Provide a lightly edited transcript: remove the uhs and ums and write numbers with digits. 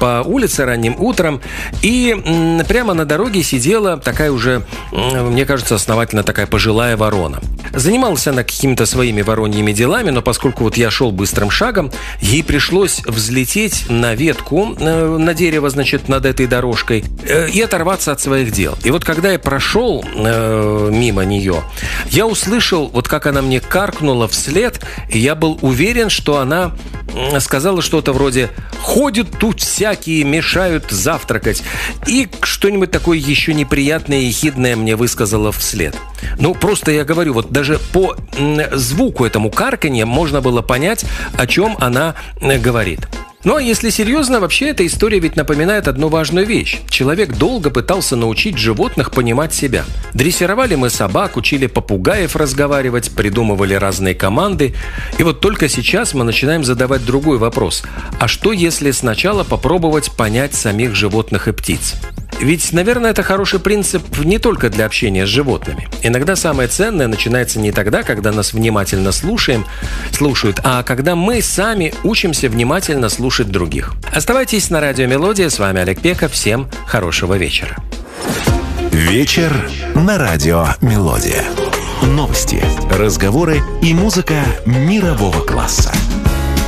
по улице ранним утром, и прямо на дороге сидела такая уже, мне кажется, основательно такая пожилая ворона. Занималась она какими-то своими вороньими делами, но поскольку вот я шел быстрым шагом, ей пришлось взлететь на ветку, на дерево, значит, над этой дорожкой, и оторваться от своих дел. И вот когда я прошел мимо нее, я услышал, вот как она мне каркнула вслед, и я был уверен, что она сказала что-то вроде «Ходят тут всякие, мешают завтракать». И что-нибудь такое еще неприятное и ехидное мне высказала вслед. Ну, просто я говорю, вот даже по звуку этому карканья можно было понять, о чем она говорит. Ну, а если серьезно, вообще эта история ведь напоминает одну важную вещь. Человек долго пытался научить животных понимать себя. Дрессировали мы собак, учили попугаев разговаривать, придумывали разные команды. И вот только сейчас мы начинаем задавать другой вопрос. А что, если сначала попробовать понять самих животных и птиц? Ведь, наверное, это хороший принцип не только для общения с животными. Иногда самое ценное начинается не тогда, когда нас внимательно слушают, а когда мы сами учимся внимательно слушать других. Оставайтесь на радио «Мелодия». С вами Олег Пеков. Всем хорошего вечера. Вечер на радио «Мелодия». Новости, разговоры и музыка мирового класса.